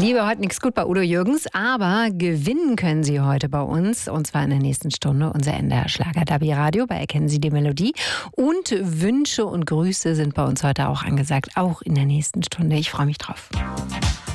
Liebe heute nichts gut bei Udo Jürgens, aber gewinnen können Sie heute bei uns, und zwar in der nächsten Stunde, unser NDR Schlager Dabi Radio, bei Erkennen Sie die Melodie. Und Wünsche und Grüße sind bei uns heute auch angesagt, auch in der nächsten Stunde. Ich freue mich drauf.